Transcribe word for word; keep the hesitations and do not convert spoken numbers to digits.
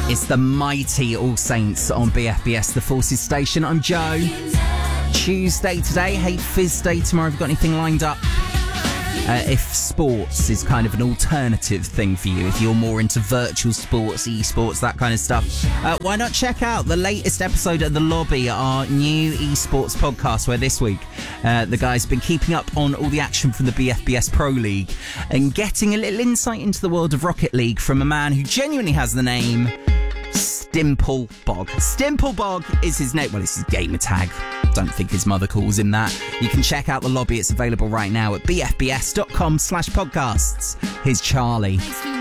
It's the mighty All Saints on B F B S, the Forces station. I'm Joe. Tuesday today, Hate Fizz Day tomorrow. Have you got anything lined up? Uh, if sports is kind of an alternative thing for you, if you're more into virtual sports, esports, that kind of stuff, uh, why not check out the latest episode of The Lobby, our new esports podcast, where this week uh, the guys have been keeping up on all the action from the B F B S Pro League and getting a little insight into the world of Rocket League from a man who genuinely has the name Stimplebog. Stimplebog is his name. Well, it's his gamer tag. Don't think his mother calls him that. You can check out The Lobby. It's available right now at bfbs.com slash podcasts. Here's Charlie.